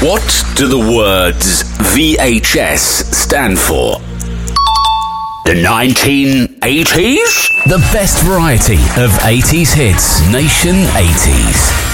What do the words VHS stand for? The 1980s? The best variety of 80s hits. Nation 80s.